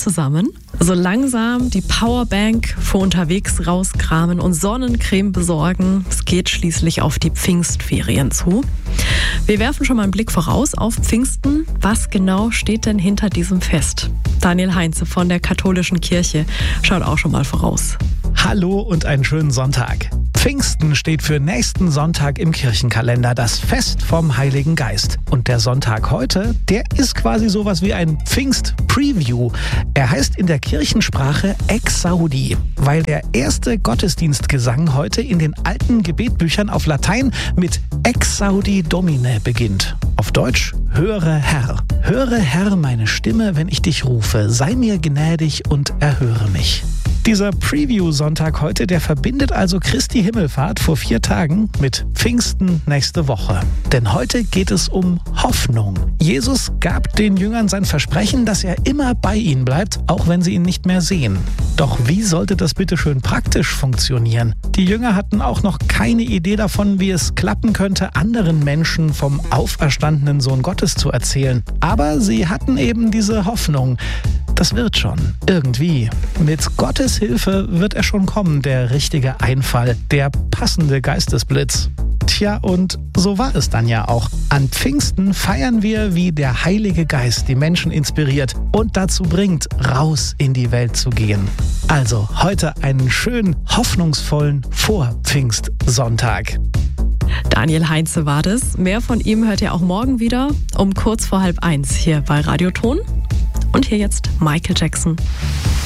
zusammen? So langsam die Powerbank für unterwegs rauskramen und Sonnencreme besorgen. Es geht schließlich auf die Pfingstferien zu. Wir werfen schon mal einen Blick voraus auf Pfingsten. Was genau steht denn hinter diesem Fest? Daniel Heinze von der Katholischen Kirche schaut auch schon mal voraus. Hallo und einen schönen Sonntag. Pfingsten steht für nächsten Sonntag im Kirchenkalender, das Fest vom Heiligen Geist. Und der Sonntag heute, der ist quasi sowas wie ein Pfingst-Preview. Er heißt in der Kirchensprache Exaudi, weil der erste Gottesdienstgesang heute in den alten Gebetbüchern auf Latein mit Exaudi Domine beginnt. Auf Deutsch, höre Herr. Höre Herr meine Stimme, wenn ich dich rufe. Sei mir gnädig und erhöre mich. Dieser Preview-Sonntag heute, der verbindet also Christi Himmelfahrt vor 4 Tagen mit Pfingsten nächste Woche. Denn heute geht es um Hoffnung. Jesus gab den Jüngern sein Versprechen, dass er immer bei ihnen bleibt, auch wenn sie ihn nicht mehr sehen. Doch wie sollte das bitte schön praktisch funktionieren? Die Jünger hatten auch noch keine Idee davon, wie es klappen könnte, anderen Menschen vom auferstandenen Sohn Gottes zu erzählen. Aber sie hatten eben diese Hoffnung. Das wird schon. Irgendwie. Mit Gottes Hilfe wird er schon kommen, der richtige Einfall, der passende Geistesblitz. Tja, und so war es dann ja auch. An Pfingsten feiern wir, wie der Heilige Geist die Menschen inspiriert und dazu bringt, raus in die Welt zu gehen. Also heute einen schönen, hoffnungsvollen Vor-Pfingstsonntag. Daniel Heinze war das. Mehr von ihm hört ihr auch morgen wieder um kurz vor 12:30 hier bei Radio Ton. Und hier jetzt Michael Jackson.